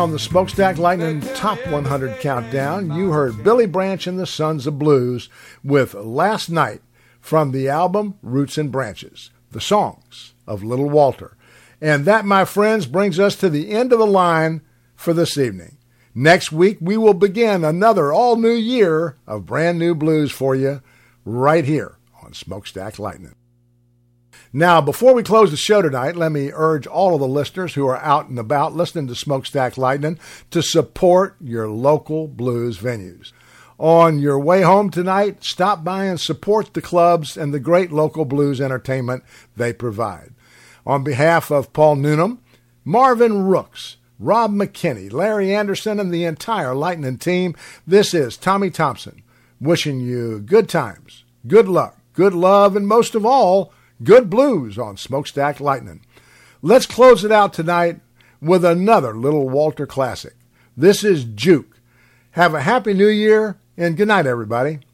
On the Smokestack Lightning Top 100 Countdown, you heard Billy Branch and the Sons of Blues with Last Night from the album Roots and Branches, the songs of Little Walter. And that, my friends, brings us to the end of the line for this evening. Next week, we will begin another all-new year of brand new blues for you right here on Smokestack Lightning. Now, before we close the show tonight, let me urge all of the listeners who are out and about listening to Smokestack Lightning to support your local blues venues. On your way home tonight, stop by and support the clubs and the great local blues entertainment they provide. On behalf of Paul Noonan, Marvin Rooks, Rob McKinney, Larry Anderson, and the entire Lightning team, this is Tommy Thompson wishing you good times, good luck, good love, and most of all, good blues on Smokestack Lightning. Let's close it out tonight with another Little Walter classic. This is Juke. Have a happy new year, and good night, everybody.